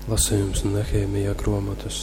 Lasījums no Nehēmija grāmatas.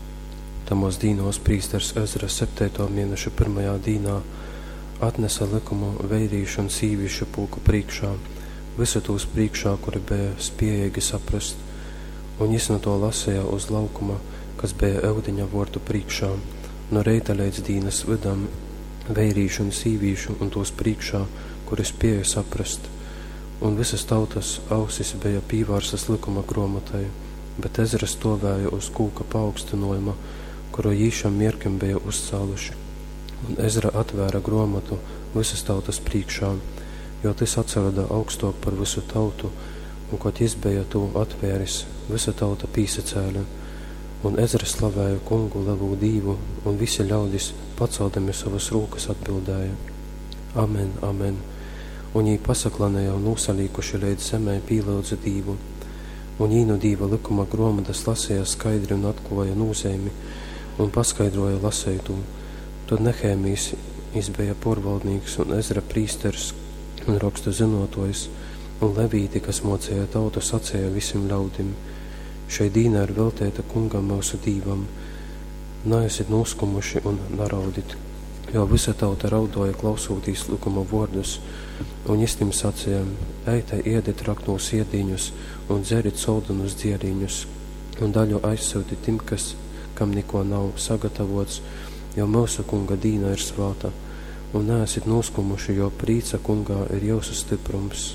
Tamos dīnos prīsters Ezra 7. mēneša 1. dīnā atnesa likumu veirīšu un sīvišu pulku priekšā, visu tūs priekšā, kuri bija spējīgi saprast, un jis no to lasīja uz laukuma, kas bija Eudiņa vortu priekšā, no reita līdz dīnas vidam, veirīšu un sīvīšu un tūs priekšā, kuri spēja saprast, un visas tautas ausis bija pīvārsas likuma grāmatai, bet Ezra stovēja uz kūka paaugstinojuma, kuru īšam mierkim bija uzcēluši. Un Ezra atvēra grāmatu visas tautas priekšā, jo tas atsarada augstok par visu tautu, un kaut jis bija to atvēris, visa tauta pīsacēļa. Un Ezra slavēja kungu lielu dīvu, un visi ļaudis paceldami savas rūkas atbildēja. Amen, amen. Un jī pasaklanēja un nūsalīkuši līdz zemē pīlūdza dīvu. Un jī no dīva likuma grāmatas lasīja skaidri un atklāja nūzēmi, un paskaidroja lasēju. Tad Nehēmijs bija porvaldnieks un Ezra prīsters un rakstu zinotojs, un Levīti, kas mocēja tautu, sacēja visiem ļaudim. Šai dīnā ir veltēta kungam mūsu dīvam. Neesiet noskumuši un naraudit, jo visa tauta raudoja klausūtīs likuma vārdus, un istim sacējām, eite iedit raknos iedīņus un dzerit soldunus dzieriņus, un daļu aizsūti tim, kam neko nav sagatavots, jo mūsu kunga dīna ir svāta, un neesiet noskumuši, jo prīca kungā ir jūsu stiprums.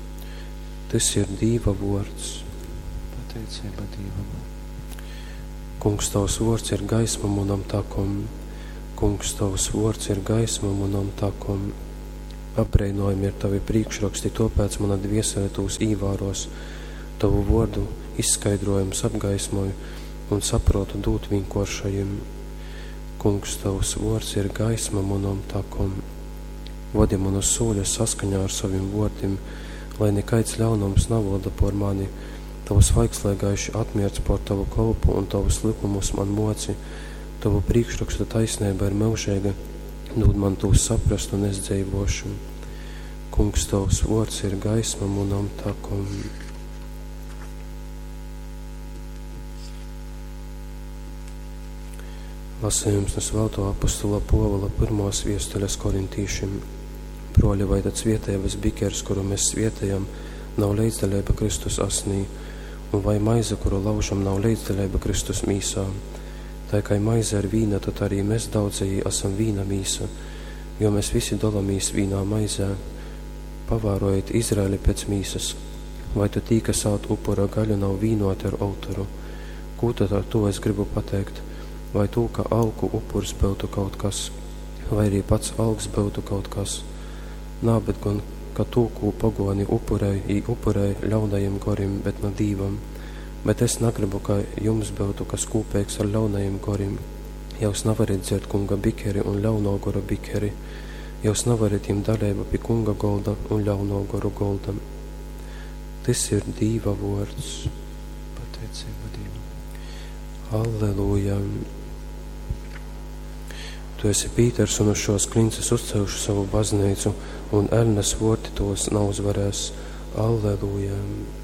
Tas ir Dīva vārds. Pateicība Dīvam. Kungs, tavs vārds ir gaisma manam takom. Kungs, tavs vārds ir gaisma manam takom. Apbreinojumi ir tavi priekšraksti, topēc mana dviesele tūs īvāros. Tavu vārdu izskaidrojums apgaismoju un saprotu dūt vienkāršajiem. Kungs, tavs vārds ir gaisma manam takom. Vadi manu soļus saskaņā ar saviem vārdiem, lai nekaids ļaunums navoda por mani. Tavs vaikslēgaiši atmierts por tavu kalpu un tavus likumus man moci. Tavu priekšrakstu taisnība ir mūžīga, dod man tūs saprast un es dzīvošu. Kungs, tavs vārds ir gaisma manam takom. Lasījums no Svētā apostola Pāvila 1. viestules korintīšiem. Broļi, vai tāds vietējais bikers, kuru mēs vietējam, nav līdzdalība Kristus asnī, un vai maize, kuru laužam, nav līdzdalība Kristus mīsā. Tā kā maize ir vīna, tad arī mēs daudzēji esam vīna mīsa, jo mēs visi dalāmies vīnā maizē. Pavārojiet Izraeli pēc mīsas, vai tu tī, kas āt upura gaļu, nav vīnoti ar autoru. Ko tad ar to es gribu pateikt? Vai to, ka alku upurs būtu kaut kas, vai arī pats alks būtu kaut kas? Nā, bet gan, ka to, ko pagoni upurēja ļaunajiem gorim, bet no dīvam. Bet es negribu, ka jums būtu kas kopīgs ar ļaunajiem gorim. Jūs nevarat dzert kunga bikeri un ļauno goru bikeri. Jūs nevarat jiem dalība pie kunga golda un ļauno goru goldam. Tas ir Dīva vārds. Pateicība Dievam. Halleluja. Tu esi Pīters, un uz šos klinces uzcelšu savu baznīcu, un elnes vorti tos nav uzvarēs. Alleluja.